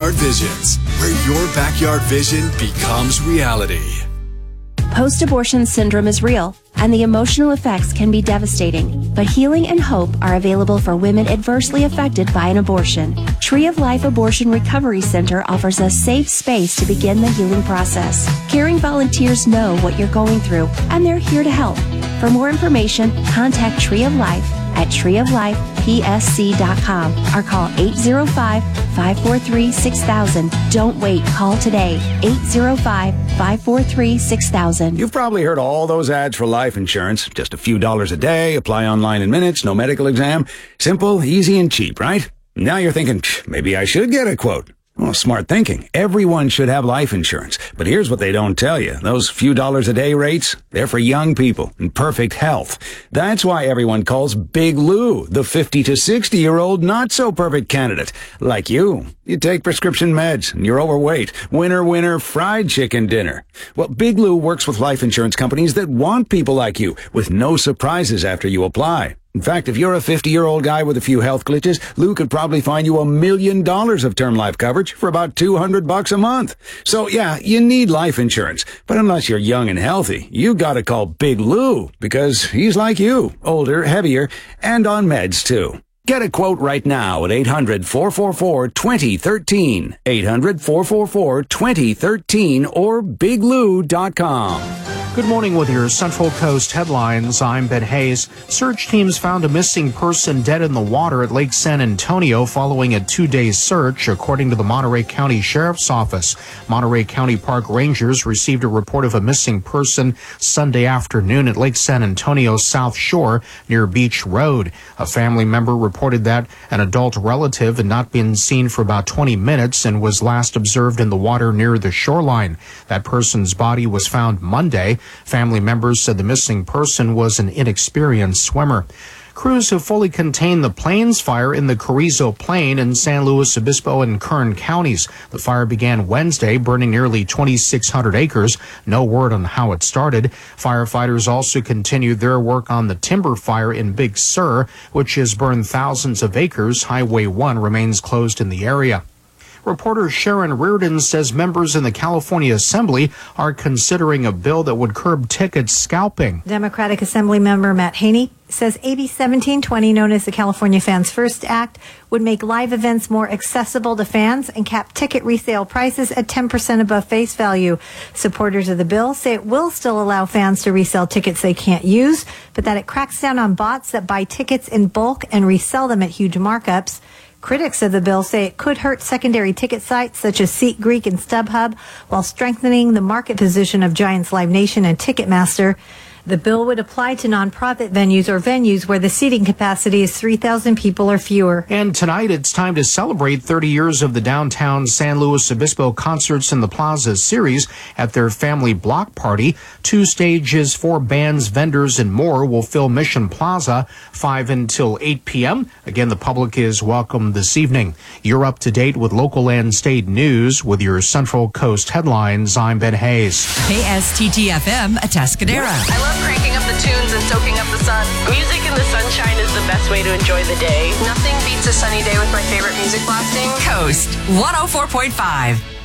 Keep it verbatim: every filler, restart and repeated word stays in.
Backyard Visions, where your backyard vision becomes reality. Post-abortion syndrome is real, and the emotional effects can be devastating. But healing and hope are available for women adversely affected by an abortion. Tree of Life Abortion Recovery Center offers a safe space to begin the healing process. Caring volunteers know what you're going through, and they're here to help. For more information, contact Tree of Life at tree of life p s c dot com or call eight zero five, five four three, six thousand. Don't wait. Call today. eight zero five, five four three, six thousand. You've probably heard all those ads for life insurance. Just a few dollars a day, apply online in minutes, no medical exam. Simple, easy, and cheap, right? Now you're thinking, maybe I should get a quote. Well, smart thinking. Everyone should have life insurance. But here's what they don't tell you. Those few dollars a day rates, they're for young people in perfect health. That's why everyone calls Big Lou the fifty to sixty year old not so perfect candidate. Like you. You take prescription meds and you're overweight. Winner, winner, fried chicken dinner. Well, Big Lou works with life insurance companies that want people like you with no surprises after you apply. In fact, if you're a fifty-year-old guy with a few health glitches, Lou could probably find you a million dollars of term life coverage for about two hundred bucks a month. So yeah, you need life insurance. But unless you're young and healthy, you gotta call Big Lou because he's like you, older, heavier, and on meds too. Get a quote right now at eight hundred, four four four, two zero one three, eight hundred, four four four, two zero one three, or big lou dot com. Good morning with your Central Coast headlines. I'm Ben Hayes. Search teams found a missing person dead in the water at Lake San Antonio following a two-day search, according to the Monterey County Sheriff's Office. Monterey County Park Rangers received a report of a missing person Sunday afternoon at Lake San Antonio South Shore near Beach Road. A family member reported that an adult relative had not been seen for about twenty minutes and was last observed in the water near the shoreline. That person's body was found Monday. Family members said the missing person was an inexperienced swimmer. Crews have fully contained the Plains fire in the Carrizo Plain in San Luis Obispo and Kern counties. The fire began Wednesday, burning nearly twenty-six hundred acres. No word on how it started. Firefighters also continued their work on the timber fire in Big Sur, which has burned thousands of acres. Highway one remains closed in the area. Reporter Sharon Reardon says members in the California Assembly are considering a bill that would curb ticket scalping. Democratic Assembly member Matt Haney says A B seventeen twenty, known as the California Fans First Act, would make live events more accessible to fans and cap ticket resale prices at ten percent above face value. Supporters of the bill say it will still allow fans to resell tickets they can't use, but that it cracks down on bots that buy tickets in bulk and resell them at huge markups. Critics of the bill say it could hurt secondary ticket sites such as SeatGeek and StubHub, while strengthening the market position of Giants Live Nation and Ticketmaster. The bill would apply to nonprofit venues or venues where the seating capacity is three thousand people or fewer. And tonight it's time to celebrate thirty years of the downtown San Luis Obispo Concerts in the Plaza series at their family block party. Two stages, four bands, vendors, and more will fill Mission Plaza, five until eight p.m. Again, the public is welcome this evening. You're up to date with local and state news with your Central Coast headlines. I'm Ben Hayes. K S T T F M, Atascadera. I love cranking up the tunes and soaking up the sun. Music in the sunshine is the best way to enjoy the day. Nothing beats a sunny day with my favorite music blasting. Coast one oh four point five.